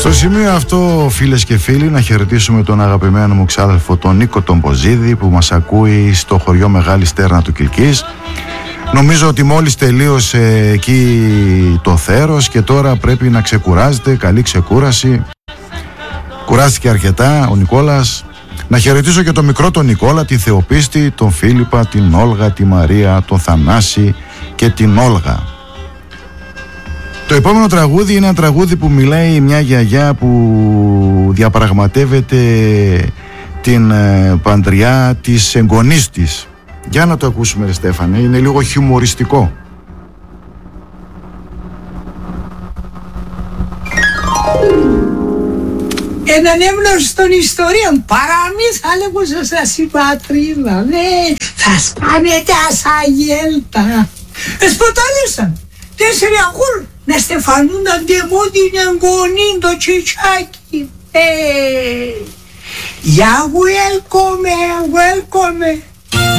Στο σημείο αυτό, φίλες και φίλοι, να χαιρετήσουμε τον αγαπημένο μου ξάδελφο τον Νίκο τον Ποζίδη, που μας ακούει στο χωριό Μεγάλη Στέρνα του Κιλκής. Νομίζω ότι μόλις τελείωσε εκεί το θέρος και τώρα πρέπει να ξεκουράζεται. Καλή ξεκούραση. Κουράστηκε αρκετά ο Νικόλας. Να χαιρετήσω και τον μικρό τον Νικόλα, τη Θεοπίστη, τον Φίλιππα, την Όλγα, τη Μαρία, τον Θανάση και την Όλγα. Το επόμενο τραγούδι είναι ένα τραγούδι που μιλάει μια γιαγιά που διαπραγματεύεται την παντριά της εγγονής της. Για να το ακούσουμε, ρε Στέφανε, είναι λίγο χιουμοριστικό. Έναν έμνος των ιστορίων, παραμύθα λέγω σας η πατρίδα, ναι, θα σπάνε τα σαγέλτα. Εσποτάλησαν 4 αγούρ να στεφανούν αντιμό την εγγονή το τσιτσάκι. Για welcome